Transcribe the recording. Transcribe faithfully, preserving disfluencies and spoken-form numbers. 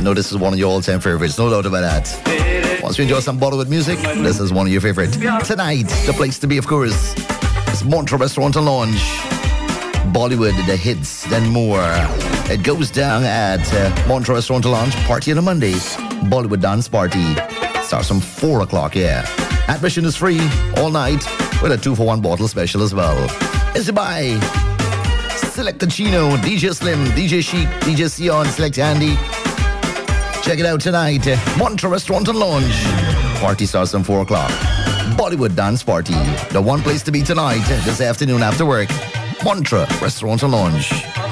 know this is one of your all-time favorites, no doubt about that. Once you enjoy some Bollywood music, this is one of your favorite. Tonight, the place to be, of course, is Montreux Restaurant and Lounge. Bollywood, the hits, then more. It goes down at uh, Montreux Restaurant and Lounge, party on a Monday. Bollywood dance party. Starts from four o'clock, yeah. Admission is free all night with a two for one bottle special as well. It's by Select the Chino, D J Slim, D J Chic, D J Sion, Select Andy. Check it out tonight. Montreux Restaurant and Lounge. Party starts from four o'clock. Bollywood dance party. The one place to be tonight, this afternoon after work. Montreux Restaurant and Lounge.